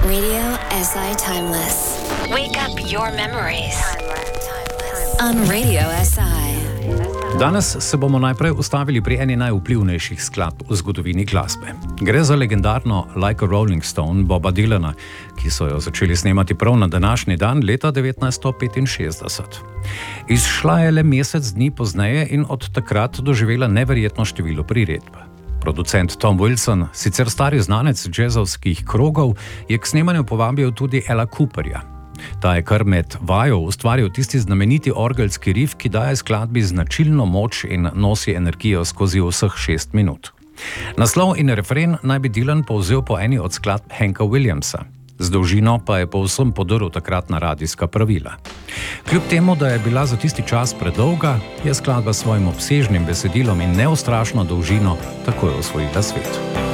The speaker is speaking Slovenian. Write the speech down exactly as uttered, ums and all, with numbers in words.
Radio S I Timeless. Wake up your memories. On Radio S I. Danes se bomo najprej ustavili pri eni najvplivnejših skladb v zgodovini glasbe. Gre za legendarno Like a Rolling Stone Boba Dylana, ki so jo začeli snemati prav na današnji dan leta devetnajststo petinšestdeset. Izšla je le mesec dni pozneje in od takrat doživela neverjetno število priredb. Producent Tom Wilson, sicer stari znanec džezovskih krogov, je k snemanju povabil tudi Ella Cooperja. Ta je kar med vajo ustvaril tisti znameniti orgelski rif, ki daje skladbi značilno moč in nosi energijo skozi vseh šest minut. Naslov in refren naj bi Dylan povzel po eni od skladb Hanka Williamsa. Z dolžino pa je povsem podrl takratna radijska pravila. Kljub temu, da je bila za tisti čas predolga, je skladba s svojim obsežnim besedilom in neustrašno dolžino takoj osvojila svet.